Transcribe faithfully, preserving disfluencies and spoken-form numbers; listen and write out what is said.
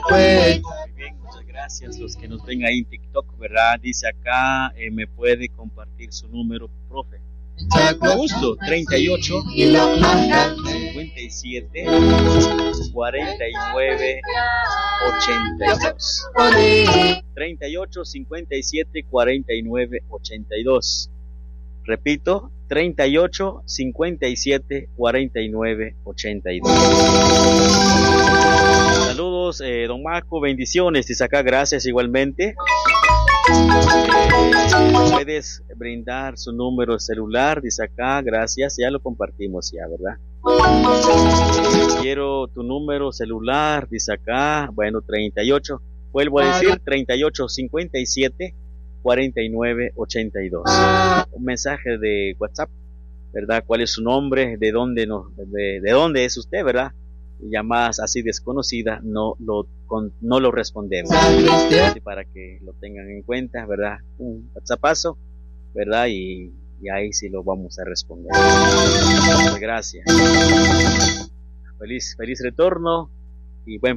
Muy bien, muchas gracias. Los que nos ven ahí en TikTok, ¿verdad? Dice acá, eh, me puede compartir su número, profe. Con gusto, treinta y ocho, cincuenta y siete, cuarenta y nueve, ochenta y dos. treinta y ocho, cincuenta y siete, cuarenta y nueve, ochenta y dos. Repito, treinta y ocho, cincuenta y siete, cuarenta y nueve, ochenta y dos. Saludos, eh, don Marco, bendiciones. Dice acá, gracias igualmente. Eh, puedes brindar su número celular, dice acá, gracias, ya lo compartimos ya, ¿verdad? Eh, quiero tu número celular, dice acá, bueno, treinta y ocho, vuelvo a decir, treinta y ocho, cincuenta y siete, cuarenta y nueve, ochenta y dos. Un mensaje de WhatsApp, ¿verdad? ¿Cuál es su nombre? ¿De dónde, no, de, de dónde es usted, verdad? Llamadas así desconocidas no lo con, no lo respondemos, así para que lo tengan en cuenta, ¿verdad? Un WhatsAppazo, ¿verdad? Y, y ahí sí lo vamos a responder. Muchas gracias. Feliz, feliz retorno y buen